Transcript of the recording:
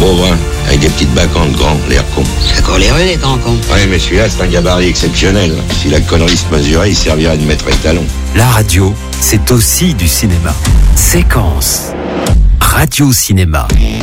Beau brun, avec des petites bacantes grands, l'air con. Ça court les rues, les grands cons. Oui, mais celui-là, c'est un gabarit exceptionnel. Si la connerie se mesurait, il servirait de maître étalon. La radio, c'est aussi du cinéma. Séquence. Radio-cinéma.